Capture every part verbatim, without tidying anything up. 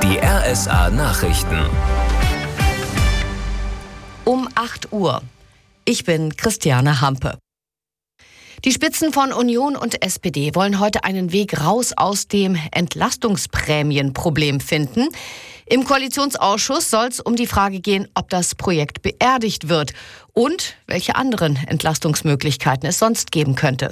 Die R S A-Nachrichten. Um acht Uhr. Ich bin Christiane Hampe. Die Spitzen von Union und S P D wollen heute einen Weg raus aus dem Entlastungsprämienproblem finden. Im Koalitionsausschuss soll es um die Frage gehen, ob das Projekt beerdigt wird und welche anderen Entlastungsmöglichkeiten es sonst geben könnte.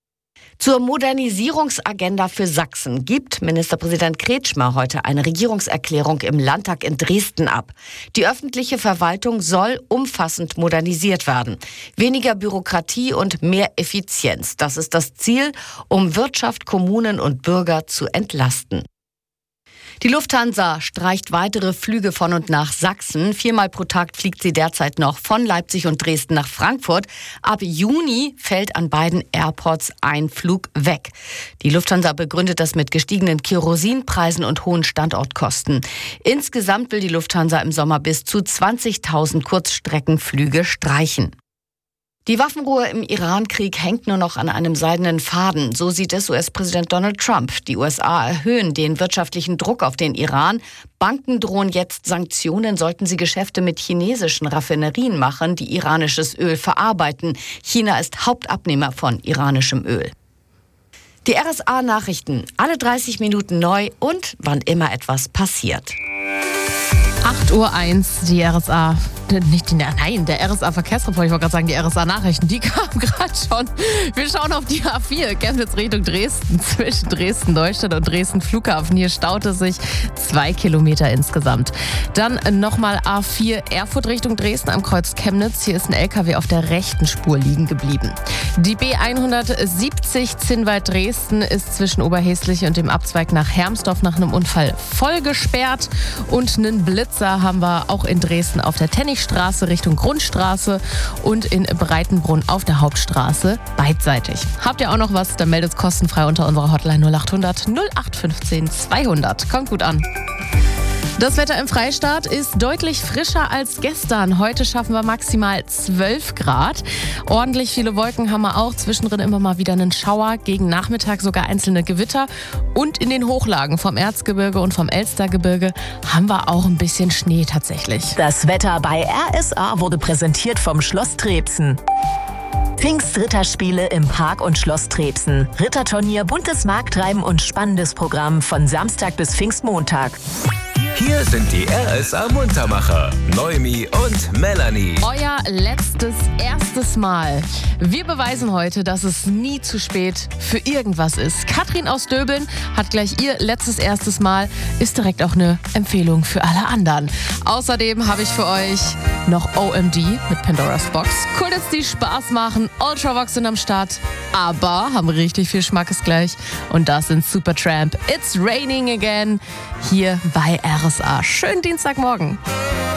Zur Modernisierungsagenda für Sachsen gibt Ministerpräsident Kretschmer heute eine Regierungserklärung im Landtag in Dresden ab. Die öffentliche Verwaltung soll umfassend modernisiert werden. Weniger Bürokratie und mehr Effizienz. Das ist das Ziel, um Wirtschaft, Kommunen und Bürger zu entlasten. Die Lufthansa streicht weitere Flüge von und nach Sachsen. Viermal pro Tag fliegt sie derzeit noch von Leipzig und Dresden nach Frankfurt. Ab Juni fällt an beiden Airports ein Flug weg. Die Lufthansa begründet das mit gestiegenen Kerosinpreisen und hohen Standortkosten. Insgesamt will die Lufthansa im Sommer bis zu zwanzigtausend Kurzstreckenflüge streichen. Die Waffenruhe im Iran-Krieg hängt nur noch an einem seidenen Faden. So sieht es U S-Präsident Donald Trump. Die U S A erhöhen den wirtschaftlichen Druck auf den Iran. Banken drohen jetzt Sanktionen, sollten sie Geschäfte mit chinesischen Raffinerien machen, die iranisches Öl verarbeiten. China ist Hauptabnehmer von iranischem Öl. Die R S A-Nachrichten, alle dreißig Minuten neu und wann immer etwas passiert. acht Uhr eins, die R S A, nicht die, nein, der R S A-Verkehrsreport, ich wollte gerade sagen, die R S A-Nachrichten, die kamen gerade schon. Wir schauen auf die A vier, Chemnitz Richtung Dresden, zwischen Dresden-Neustadt und Dresden-Flughafen. Hier staute sich zwei Kilometer insgesamt. Dann nochmal A vier, Erfurt Richtung Dresden am Kreuz Chemnitz. Hier ist ein L K W auf der rechten Spur liegen geblieben. Die B hundertsiebzig Zinnwald-Dresden ist zwischen Oberhäsliche und dem Abzweig nach Hermsdorf nach einem Unfall voll gesperrt. Und einen Blitzer haben wir auch in Dresden auf der Tennichstraße Richtung Grundstraße und in Breitenbrunn auf der Hauptstraße beidseitig. Habt ihr auch noch was, dann meldet es kostenfrei unter unserer Hotline null acht hundert null acht fünfzehn zweihundert. Kommt gut an. Das Wetter im Freistaat ist deutlich frischer als gestern. Heute schaffen wir maximal zwölf Grad. Ordentlich viele Wolken haben wir auch. Zwischendrin immer mal wieder einen Schauer. Gegen Nachmittag sogar einzelne Gewitter. Und in den Hochlagen vom Erzgebirge und vom Elstergebirge haben wir auch ein bisschen Schnee tatsächlich. Das Wetter bei R S A wurde präsentiert vom Schloss Trebsen. Pfingstritterspiele im Park und Schloss Trebsen. Ritterturnier, buntes Markttreiben und spannendes Programm von Samstag bis Pfingstmontag. Hier sind die R S A-Muntermacher, Noemi und Melanie. Euer letztes, erstes Mal. Wir beweisen heute, dass es nie zu spät für irgendwas ist. Katrin aus Döbeln hat gleich ihr letztes, erstes Mal, ist direkt auch eine Empfehlung für alle anderen. Außerdem habe ich für euch noch O M D mit Pandora's Box. Coolness, die Spaß machen. Ultravox sind am Start, aber haben richtig viel Schmackes gleich. Und das sind Supertramp. It's Raining Again hier bei R S A. Schönen Dienstagmorgen.